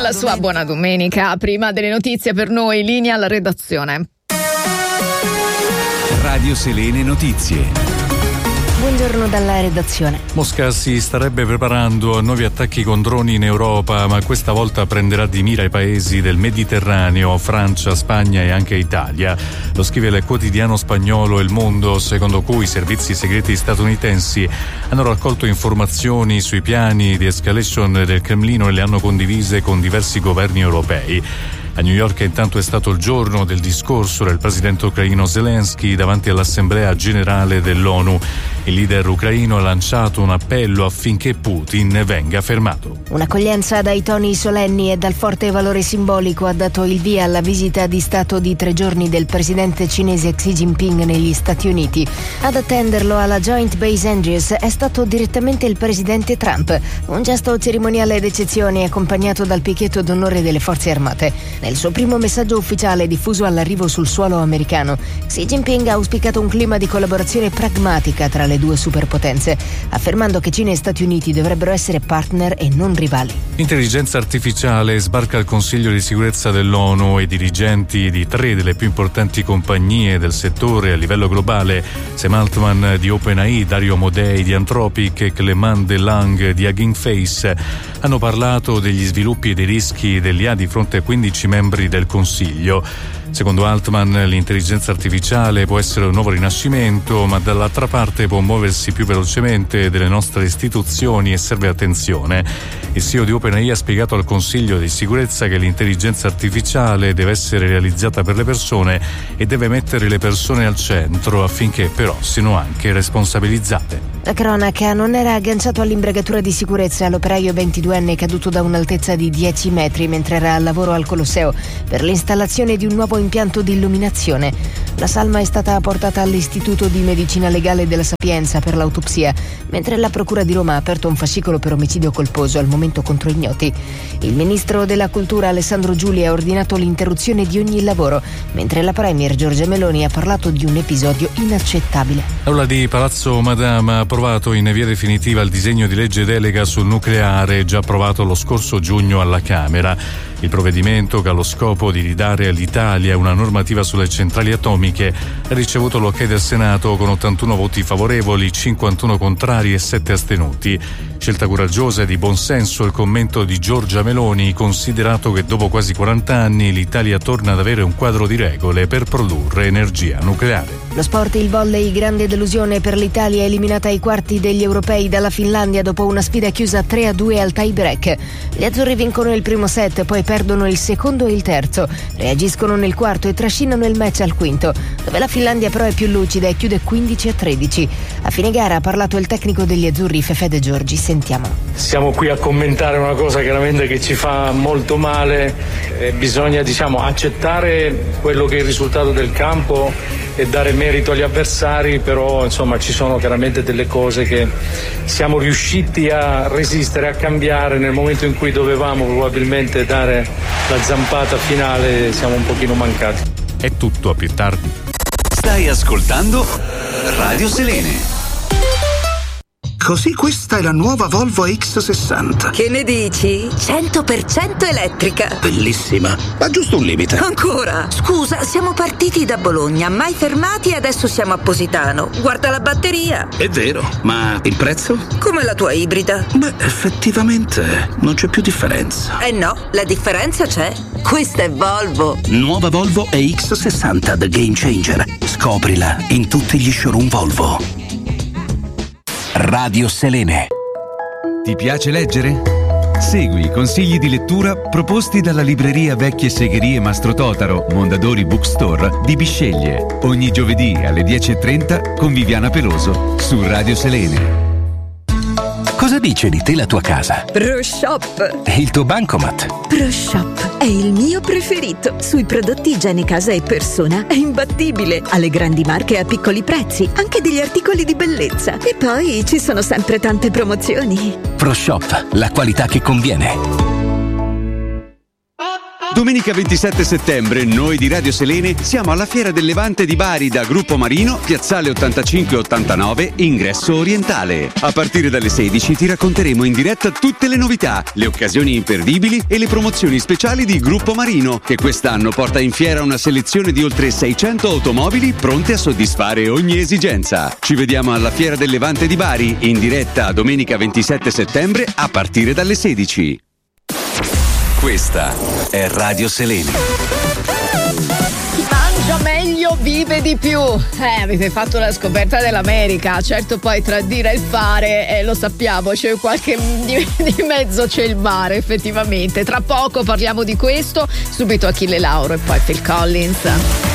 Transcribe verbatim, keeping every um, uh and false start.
la sua buona domenica. Prima delle notizie per noi, linea alla redazione. Radio Selene Notizie. Buongiorno dalla redazione. Mosca si starebbe preparando a nuovi attacchi con droni in Europa, ma questa volta prenderà di mira i paesi del Mediterraneo, Francia, Spagna e anche Italia. Lo scrive il quotidiano spagnolo El Mundo, secondo cui i servizi segreti statunitensi hanno raccolto informazioni sui piani di escalation del Cremlino e le hanno condivise con diversi governi europei. A New York intanto è stato il giorno del discorso del presidente ucraino Zelensky davanti all'Assemblea Generale dell'ONU. Il leader ucraino ha lanciato un appello affinché Putin venga fermato. Un'accoglienza dai toni solenni e dal forte valore simbolico ha dato il via alla visita di Stato di tre giorni del presidente cinese Xi Jinping negli Stati Uniti. Ad attenderlo alla Joint Base Andrews è stato direttamente il presidente Trump, un gesto cerimoniale d'eccezione accompagnato dal picchietto d'onore delle forze armate. Nel suo primo messaggio ufficiale diffuso all'arrivo sul suolo americano, Xi Jinping ha auspicato un clima di collaborazione pragmatica tra le due superpotenze, affermando che Cina e Stati Uniti dovrebbero essere partner e non rivali. Intelligenza artificiale sbarca al Consiglio di sicurezza dell'ONU e dirigenti di tre delle più importanti compagnie del settore a livello globale, Sam Altman di OpenAI, Dario Amodei di Anthropic e Clément Delangue di Hugging Face, hanno parlato degli sviluppi e dei rischi dell'I A di fronte a quindici membri del Consiglio. Secondo Altman, l'intelligenza artificiale può essere un nuovo rinascimento, ma dall'altra parte può muoversi più velocemente delle nostre istituzioni e serve attenzione. Il C E O di OpenAI ha spiegato al Consiglio di sicurezza che l'intelligenza artificiale deve essere realizzata per le persone e deve mettere le persone al centro affinché però siano anche responsabilizzate. La cronaca: non era agganciato all'imbragatura di sicurezza l'operaio ventiduenne caduto da un'altezza di dieci metri mentre era al lavoro al Colosseo per l'installazione di un nuovo impianto di illuminazione. La salma è stata portata all'Istituto di Medicina Legale della Sapienza per l'autopsia, mentre la Procura di Roma ha aperto un fascicolo per omicidio colposo, al momento contro ignoti. Il ministro della Cultura Alessandro Giuli ha ordinato l'interruzione di ogni lavoro, mentre la premier Giorgia Meloni ha parlato di un episodio inaccettabile. L'aula di Palazzo Madama ha approvato in via definitiva il disegno di legge delega sul nucleare, già approvato lo scorso giugno alla Camera. Il provvedimento, che ha lo scopo di ridare all'Italia una normativa sulle centrali atomiche, ha ricevuto l'ok del Senato con ottantuno voti favorevoli, cinquantuno contrari e sette astenuti. Scelta coraggiosa e di buonsenso il commento di Giorgia Meloni, considerato che dopo quasi quaranta anni l'Italia torna ad avere un quadro di regole per produrre energia nucleare. Lo sport, il volley, grande delusione per l'Italia, eliminata ai quarti degli europei dalla Finlandia dopo una sfida chiusa tre a due al tie break. Gli azzurri vincono il primo set, poi perdono il secondo e il terzo, reagiscono nel quarto e trascinano il match al quinto, dove la Finlandia però è più lucida e chiude quindici a tredici. A fine gara ha parlato il tecnico degli azzurri Fefè De Giorgi, sentiamo. Siamo qui a commentare una cosa chiaramente che ci fa molto male, eh, bisogna diciamo accettare quello che è il risultato del campo e dare merito agli avversari, però insomma ci sono chiaramente delle cose che siamo riusciti a resistere, a cambiare nel momento in cui dovevamo probabilmente dare la zampata finale, siamo un pochino mancati. È tutto, a più tardi. Stai ascoltando Radio Selene. Così questa è la nuova Volvo X sessanta. Che ne dici? cento per cento elettrica. Bellissima, ma giusto un limite. Ancora? Scusa, siamo partiti da Bologna, mai fermati e adesso siamo a Positano. Guarda la batteria. È vero, ma il prezzo? Come la tua ibrida. Beh, effettivamente non c'è più differenza. Eh no, la differenza c'è. Questa è Volvo. Nuova Volvo E X sessanta The Game Changer. Scoprila in tutti gli showroom Volvo. Radio Selene. Ti piace leggere? Segui i consigli di lettura proposti dalla libreria Vecchie Segherie Mastro Totaro, Mondadori Bookstore di Bisceglie. Ogni giovedì alle dieci e trenta con Viviana Peloso su Radio Selene. Cosa dice di te la tua casa? ProShop. E il tuo bancomat? ProShop è il mio preferito. Sui prodotti igiene casa e persona è imbattibile. Alle grandi marche a piccoli prezzi, anche degli articoli di bellezza. E poi ci sono sempre tante promozioni. ProShop, la qualità che conviene. Domenica ventisette settembre noi di Radio Selene siamo alla Fiera del Levante di Bari da Gruppo Marino, piazzale ottantacinque ottantanove, ingresso orientale. A partire dalle sedici ti racconteremo in diretta tutte le novità, le occasioni imperdibili e le promozioni speciali di Gruppo Marino, che quest'anno porta in fiera una selezione di oltre seicento automobili pronte a soddisfare ogni esigenza. Ci vediamo alla Fiera del Levante di Bari, in diretta domenica ventisette settembre a partire dalle sedici. Questa è Radio Selene. Chi mangia meglio vive di più. Eh, avete fatto la scoperta dell'America. Certo, poi tra dire e fare, eh, lo sappiamo, c'è qualche di, di mezzo, c'è il mare, effettivamente. Tra poco parliamo di questo, subito Achille Lauro e poi Phil Collins.